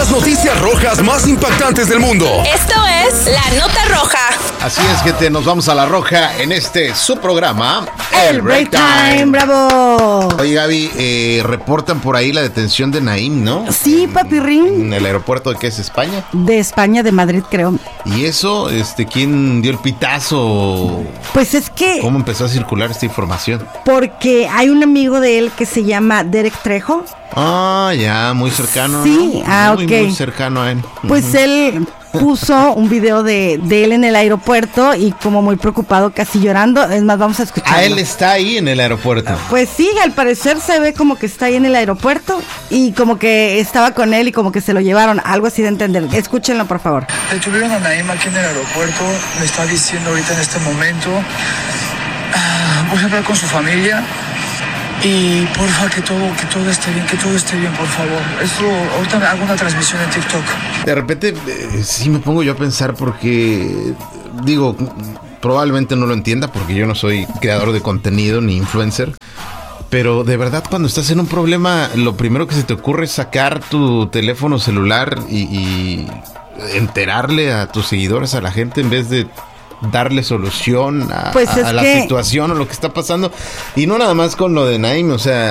las noticias rojas más impactantes del mundo. Esto es La Nota Roja. Así es, gente, nos vamos a La Roja en su programa, El Break Time. ¡Bravo! Oye, Gaby, reportan por ahí la detención de Naim, ¿no? Sí, papirrín. En el aeropuerto de, ¿qué es, España? De España, de Madrid, creo. ¿Y eso, quién dio el pitazo? Pues es que... ¿Cómo empezó a circular esta información? Porque hay un amigo de él que se llama Derek Trejo. Ah, ya, muy cercano. Sí, ¿no? ok. Muy cercano a él. Pues él puso un video de él en el aeropuerto y como muy preocupado, casi llorando. Es más, vamos a escucharlo. Ah, él está ahí en el aeropuerto. Pues sí, al parecer se ve como que está ahí en el aeropuerto y como que estaba con él y como que se lo llevaron, algo así de entender. Escúchenlo, por favor. Detuvieron a Naim aquí en el aeropuerto, me está diciendo ahorita en este momento, voy a hablar con su familia y porfa que todo esté bien, por favor. Esto, ahorita hago una transmisión en TikTok. De repente sí me pongo yo a pensar porque, digo, probablemente no lo entienda porque yo no soy creador de contenido ni influencer. Pero de verdad, cuando estás en un problema, lo primero que se te ocurre es sacar tu teléfono celular y enterarle a tus seguidores, a la gente, en vez de darle solución a la situación o lo que está pasando. Y no nada más con lo de Naim, o sea,